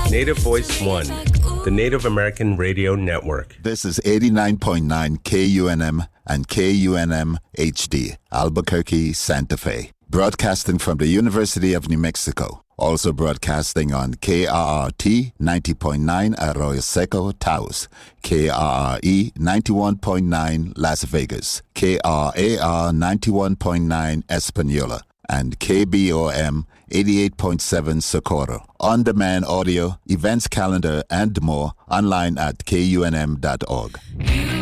Native Voice One, the Native American Radio Network. This is 89.9 KUNM and KUNM HD, Albuquerque, Santa Fe. Broadcasting from the University of New Mexico. Also broadcasting on KRRT 90.9 Arroyo Seco, Taos, KRRE 91.9 Las Vegas, KRAR 91.9 Espanola, and KBOM 88.7 Socorro. On-demand audio, events calendar, and more online at kunm.org.